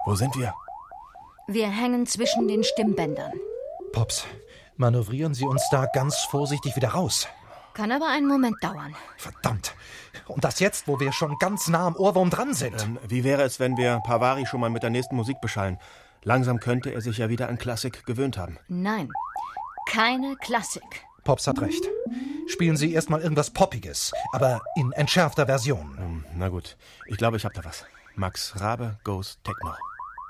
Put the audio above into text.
Wo sind wir? Wir hängen zwischen den Stimmbändern. Pops, manövrieren Sie uns da ganz vorsichtig wieder raus. Kann aber einen Moment dauern. Verdammt. Und das jetzt, wo wir schon ganz nah am Ohrwurm dran sind. Wie wäre es, wenn wir Pavari schon mal mit der nächsten Musik beschallen? Langsam könnte er sich ja wieder an Klassik gewöhnt haben. Nein, keine Klassik. Pops hat recht. Spielen Sie erstmal irgendwas Poppiges, aber in entschärfter Version. Na gut, ich glaube, ich habe da was. Max Rabe Goes Techno.